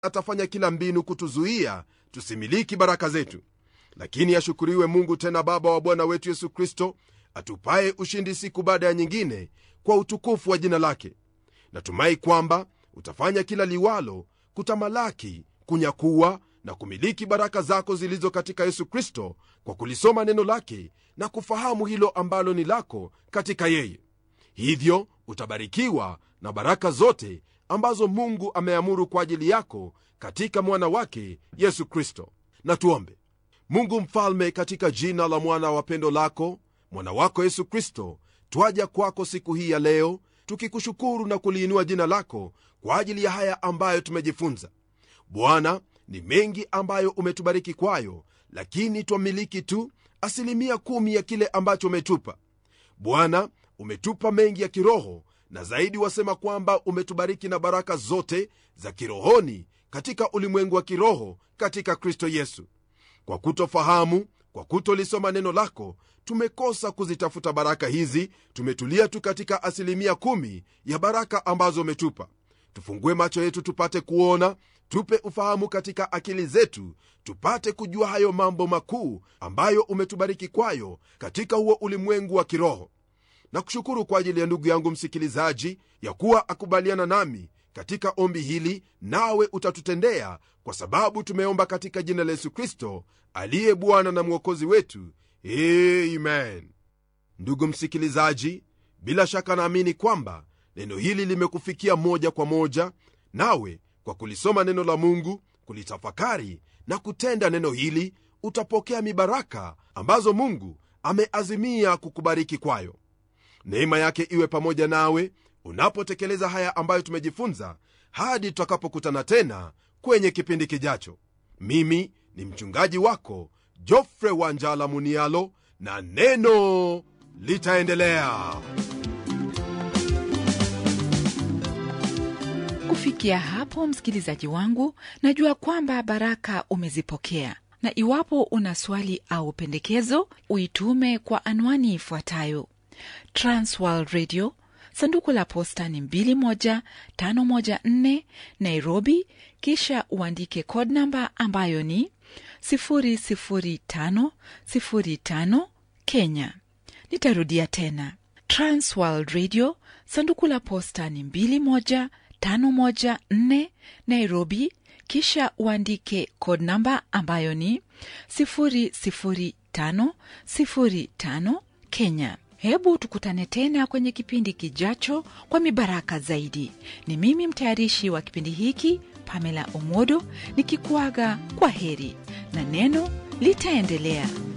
atafanya kila mbinu kutuzuia tusimiliki baraka zetu. Lakini ashukuriwe Mungu tena Baba wa Bwana wetu Yesu Kristo, atupaye ushindi siku baada ya nyingine kwa utukufu wa jina lake. Natumai kwamba utafanya kila liwalo kutamalaki, kunyakua na kumiliki baraka zako zilizo katika Yesu Kristo, kwa kulisoma neno lake na kufahamu hilo ambalo ni lako katika yeye. Hivyo utabarikiwa na baraka zote ambazo Mungu ameamuru kwa ajili yako katika mwana wake Yesu Kristo. Na tuombe. Mungu mfalme, katika jina la mwana wa pendo lako, mwana wako Yesu Kristo, twaja kwako siku hii ya leo tukikushukuru na kuliinua jina lako kwa ajili ya haya ambayo tumejifunza. Bwana, ni mengi ambayo umetubariki kwayo, lakini twamiliki tu 10% ya kile ambacho umetupa. Bwana, umetupa mengi ya kiroho, na zaidi wasema kwamba umetubariki na baraka zote za kirohoni katika ulimwengu wa kiroho katika Kristo Yesu. Kwa kutofahamu, kwa kutolisoma neno lako, tumekosa kuzitafuta baraka hizi. Tumetulia tu katika 10% ya baraka ambazo umetupa. Tufungue macho yetu tupate kuona, tupe ufahamu katika akili zetu, tupate kujua hayo mambo makuu ambayo umetubariki kwayo katika huo ulimwengu wa kiroho. Na kushukuru kwa ajili ya ndugu yangu msikilizaji, ya kuwa akubaliana nami katika ombi hili, nawe utatutendea, kwa sababu tumeomba katika jina la Yesu Kristo aliye Bwana na Mwokozi wetu. Amen. Ndugu msikilizaji, bila shaka naamini kwamba neno hili limekufikia moja kwa moja, nawe kwa kulisoma neno la Mungu, kulitafakari na kutenda neno hili, utapokea mibaraka ambazo Mungu ameazimia kukubariki kwayo. Neema yake iwe pamoja nawe unapotekeleza haya ambayo tumejifunza, hadi tutakapokutana tena kwenye kipindi kijacho. Mimi ni mchungaji wako Geoffrey Wanjala Munialo, na neno litaendelea. Kufikia hapo, msikilizaji wangu, najua kwamba baraka umezipokea, na iwapo una swali au pendekezo, uitume kwa anwani ifuatayo: Transworld Radio, sanduku la posta ni 21514 Nairobi, kisha uandike code number ambayo ni 00505 Kenya. Nitarudia tena: Transworld Radio, sanduku la posta ni 21514 Nairobi, kisha uandike code number ambayo ni 00505 Kenya. Hebu tukutane tena kwenye kipindi kijacho kwa mibaraka zaidi. Ni mimi mtayarishi wa kipindi hiki, Pamela Omodo, nikikuaga kwa heri, na neno litaendelea.